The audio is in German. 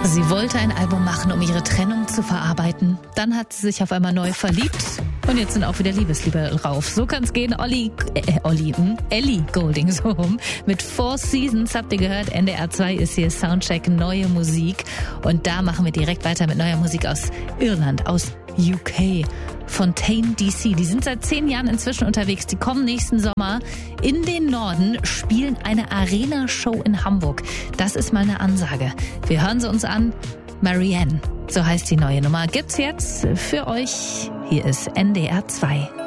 Sie wollte ein Album machen, um ihre Trennung zu verarbeiten. Dann hat sie sich auf einmal neu verliebt. Und jetzt sind auch wieder Liebesliebe drauf. So kann's gehen. Ellie Goulding, so rum. Mit Four Seasons habt ihr gehört. NDR 2 ist hier Soundcheck, neue Musik. Und da machen wir direkt weiter mit neuer Musik aus Irland, aus UK. Fontaine DC. Die sind seit 10 Jahren inzwischen unterwegs. Die kommen nächsten Sommer in den Norden, spielen eine Arena-Show in Hamburg. Das ist mal eine Ansage. Wir hören sie uns an. Marianne, so heißt die neue Nummer. Gibt's jetzt für euch. Hier ist NDR 2.